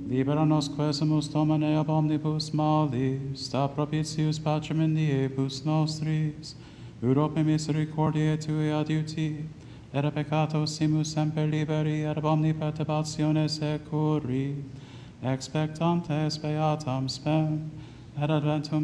Libera nos quesumus domine ab omnibus malis, sta propitius pacem in diebus nostris, Europe misericordiae Tui adiuti, et a peccato simus semper liberi, et ab omni perturbatione securi, expectantes beatam spem, et adventum